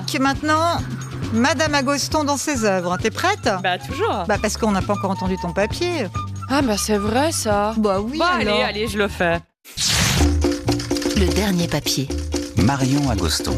chronique maintenant. Madame Agoston dans ses œuvres. T'es prête ? Bah toujours. Bah parce qu'on n'a pas encore entendu ton papier. Ah bah c'est vrai ça. Bah oui. Bah alors. allez, je le fais. Le dernier papier. Marion Agoston.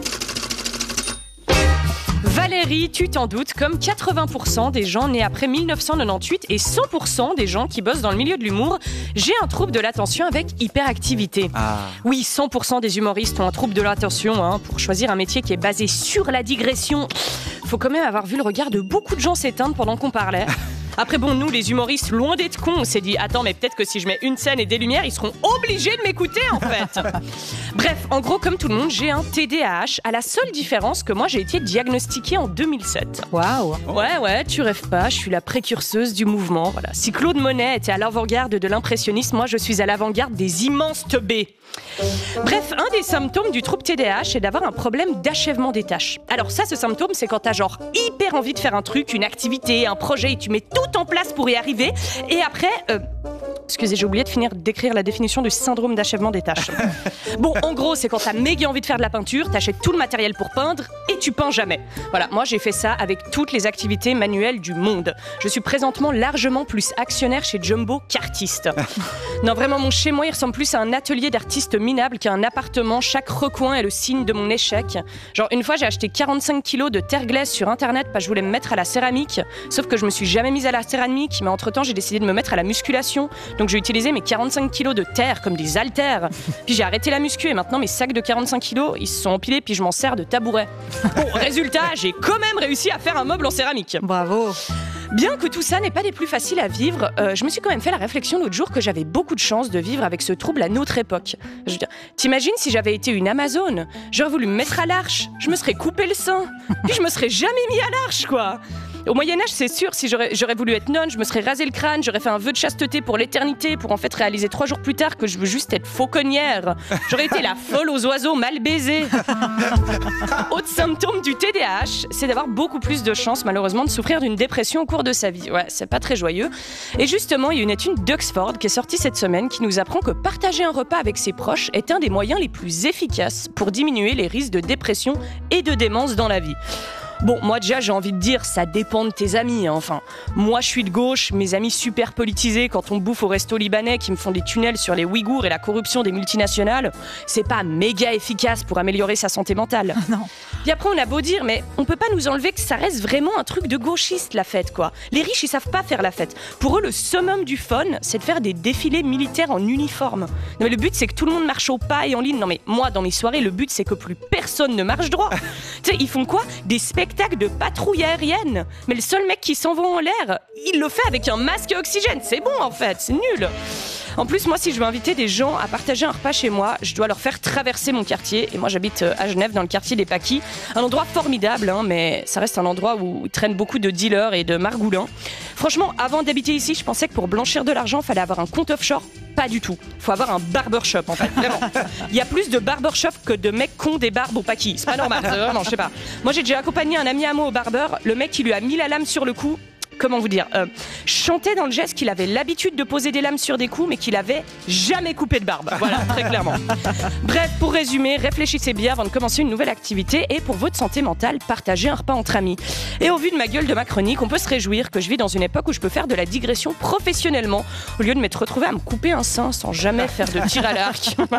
Valérie, tu t'en doutes, comme 80% des gens nés après 1998 et 100% des gens qui bossent dans le milieu de l'humour, j'ai un trouble de l'attention avec hyperactivité. Oui, 100% des humoristes ont un trouble de l'attention. Pour choisir un métier qui est basé sur la digression, faut quand même avoir vu le regard de beaucoup de gens s'éteindre pendant qu'on parlait. Après bon, nous les humoristes, loin d'être cons, on s'est dit attends mais peut-être que si je mets une scène et des lumières, ils seront obligés de m'écouter en fait. Bref, en gros comme tout le monde, j'ai un TDAH, à la seule différence que moi j'ai été diagnostiquée en 2007. Waouh. Ouais, tu rêves pas, je suis la précurseuse du mouvement. Voilà. Si Claude Monet était à l'avant-garde de l'impressionnisme, moi je suis à l'avant-garde des immenses teubés. Bref, un des symptômes du trouble TDAH est d'avoir un problème d'achèvement des tâches. Alors ça, ce symptôme, c'est quand t'as genre hyper envie de faire un truc, une activité, un projet, et tu mets tout en place pour y arriver, et après... Excusez, j'ai oublié de finir d'écrire la définition du syndrome d'achèvement des tâches. Bon, en gros, c'est quand t'as méga envie de faire de la peinture, t'achètes tout le matériel pour peindre et tu peins jamais. Voilà, moi j'ai fait ça avec toutes les activités manuelles du monde. Je suis présentement largement plus actionnaire chez Jumbo qu'artiste. Non, vraiment, mon chez-moi, il ressemble plus à un atelier d'artiste minable qu'à un appartement. Chaque recoin est le signe de mon échec. Genre, une fois, j'ai acheté 45 kilos de terre glaise sur Internet parce que je voulais me mettre à la céramique. Sauf que je me suis jamais mise à la céramique, mais entre-temps, j'ai décidé de me mettre à la musculation. Donc j'ai utilisé mes 45 kilos de terre comme des haltères. Puis j'ai arrêté la muscu et maintenant mes sacs de 45 kilos, ils se sont empilés puis je m'en sers de tabouret. Bon, résultat, j'ai quand même réussi à faire un meuble en céramique. Bravo. Bien que tout ça n'est pas des plus faciles à vivre, je me suis quand même fait la réflexion l'autre jour que j'avais beaucoup de chance de vivre avec ce trouble à notre époque. Je veux dire, t'imagines si j'avais été une Amazone ? J'aurais voulu me mettre à l'arche, je me serais coupé le sein, puis je me serais jamais mis à l'arche, quoi. Au Moyen-Âge, c'est sûr, si j'aurais voulu être nonne, je me serais rasé le crâne, j'aurais fait un vœu de chasteté pour l'éternité, pour en fait réaliser 3 jours plus tard que je veux juste être fauconnière. J'aurais été la folle aux oiseaux mal baisés. Autre symptôme du TDAH, c'est d'avoir beaucoup plus de chances, malheureusement, de souffrir d'une dépression au cours de sa vie. Ouais, c'est pas très joyeux. Et justement, il y a une étude d'Oxford qui est sortie cette semaine qui nous apprend que partager un repas avec ses proches est un des moyens les plus efficaces pour diminuer les risques de dépression et de démence dans la vie. Bon, moi déjà j'ai envie de dire, ça dépend de tes amis, hein. Enfin, moi je suis de gauche, mes amis super politisés quand on bouffe au resto libanais qui me font des tunnels sur les Ouïghours et la corruption des multinationales, c'est pas méga efficace pour améliorer sa santé mentale. Non. Puis après on a beau dire, mais on peut pas nous enlever que ça reste vraiment un truc de gauchiste la fête, quoi. Les riches ils savent pas faire la fête. Pour eux le summum du fun, c'est de faire des défilés militaires en uniforme. Non mais le but c'est que tout le monde marche au pas et en ligne. Non mais moi dans mes soirées le but c'est que plus personne ne marche droit. Tu sais, ils font quoi ? Des spectacles de patrouille aérienne. Mais le seul mec qui s'envoie en l'air, il le fait avec un masque à oxygène. C'est bon en fait, c'est nul. En plus, moi, si je veux inviter des gens à partager un repas chez moi, je dois leur faire traverser mon quartier. Et moi, j'habite à Genève, dans le quartier des Paquis. Un endroit formidable, mais ça reste un endroit où traînent beaucoup de dealers et de margoulins. Franchement, avant d'habiter ici, je pensais que pour blanchir de l'argent, il fallait avoir un compte offshore. Pas du tout. Faut avoir un barbershop, en fait, vraiment. Il y a plus de barbershop que de mecs qui ont des barbes au Paquis. C'est pas normal, vraiment, je sais pas. Moi, j'ai déjà accompagné un ami à moi au barbeur. Le mec, il lui a mis la lame sur le cou. Comment vous dire, chantait dans le geste qu'il avait l'habitude de poser des lames sur des coups, mais qu'il avait jamais coupé de barbe. Voilà, très clairement. Bref, pour résumer, réfléchissez bien avant de commencer une nouvelle activité et pour votre santé mentale, partagez un repas entre amis. Et au vu de ma gueule de ma chronique, on peut se réjouir que je vis dans une époque où je peux faire de la digression professionnellement au lieu de m'être retrouvée à me couper un sein sans jamais faire de tir à l'arc.